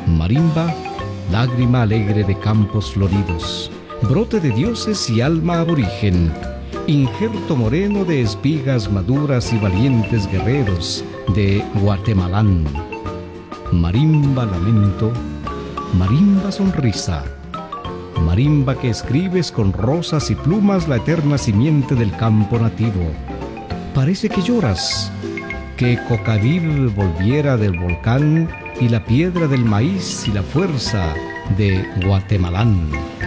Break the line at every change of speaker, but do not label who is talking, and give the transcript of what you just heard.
Marimba, lágrima alegre de campos floridos, brote de dioses y alma aborigen, injerto moreno de espigas maduras y valientes guerreros de Guatemalán. Marimba lamento, marimba sonrisa, marimba que escribes con rosas y plumas la eterna simiente del campo nativo. Parece que lloras, que Cocavir volviera del volcán y la piedra del maíz y la fuerza de Guatemalán.